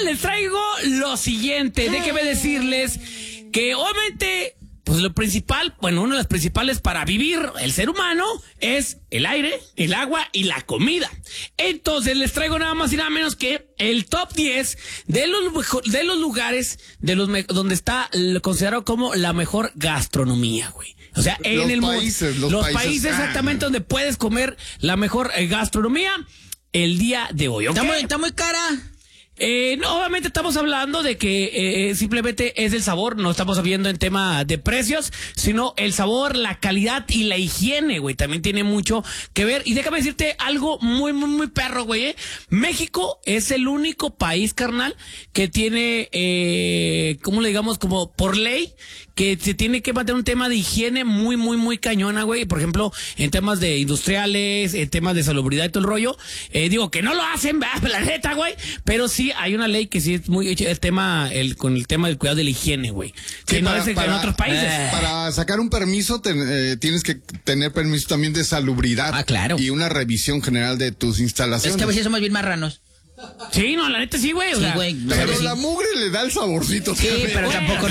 les traigo lo siguiente. Déjenme decirles que obviamente, pues lo principal, bueno, una de las principales para vivir el ser humano es el aire, el agua y la comida. Entonces les traigo nada más y nada menos que el top 10 de los lugares donde está considerado como la mejor gastronomía, güey. O sea, en el mundo. Los países exactamente donde puedes comer la mejor gastronomía el día de hoy. ¿Okay? Está muy cara. No, obviamente estamos hablando de que simplemente es el sabor, no estamos viendo en tema de precios, sino el sabor, la calidad y la higiene, güey, también tiene mucho que ver. Y déjame decirte algo muy, muy, muy perro, güey. México es el único país, carnal, que tiene, ¿cómo le digamos? Como por ley, que se tiene que mantener un tema de higiene muy, muy, muy cañona, güey. Por ejemplo, en temas de industriales, en temas de salubridad y todo el rollo. Digo que no lo hacen, la neta, güey, pero sí hay una ley que sí es muy con el tema del cuidado de la higiene, güey. Que no es en otros países. Para sacar un permiso tienes que tener permiso también de salubridad. Ah, claro. Y una revisión general de tus instalaciones. Es que a veces somos bien marranos. Sí, no, la neta sí, güey. Sí, güey. Pero la mugre le da el saborcito. Sí, pero tampoco